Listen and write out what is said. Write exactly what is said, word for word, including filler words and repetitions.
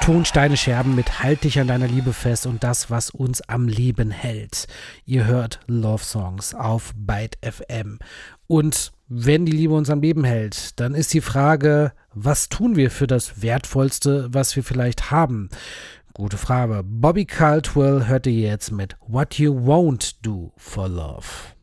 Tonsteine Scherben mit Halt dich an deiner Liebe fest und das, was uns am Leben hält. Ihr hört Love Songs auf Byte F M. Und wenn die Liebe uns am Leben hält, dann ist die Frage, was tun wir für das Wertvollste, was wir vielleicht haben? Gute Frage. Bobby Caldwell hörte jetzt mit What You Won't Do for Love.